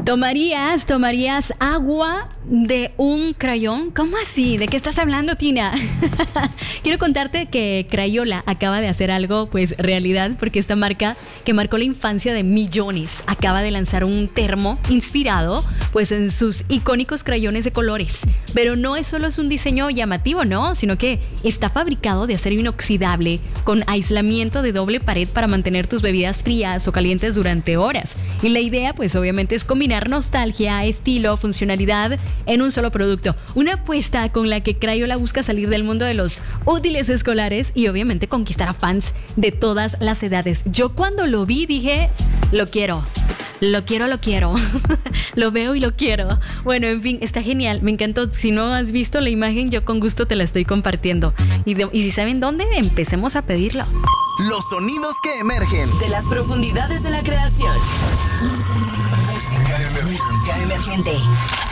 ¿Tomarías agua de un crayón? ¿Cómo así? ¿De qué estás hablando, Tina? Quiero contarte que Crayola acaba de hacer algo, pues, realidad, porque esta marca que marcó la infancia de millones acaba de lanzar un termo inspirado, pues, en sus icónicos crayones de colores. Pero no es solo un diseño llamativo, ¿no? Sino que está fabricado de acero inoxidable con aislamiento de doble pared para mantener tus bebidas frías o calientes durante horas. Y la idea, pues, obviamente es combinar nostalgia, estilo, funcionalidad en un solo producto. Una apuesta con la que Crayola busca salir del mundo de los útiles escolares y obviamente conquistar a fans de todas las edades. Yo cuando lo vi dije, lo quiero. Lo quiero. Lo veo y lo quiero. Bueno, en fin, está genial. Me encantó. Si no has visto la imagen, yo con gusto te la estoy compartiendo. Y si saben dónde, empecemos a pedirlo. Los sonidos que emergen de las profundidades de la creación. Música emergente.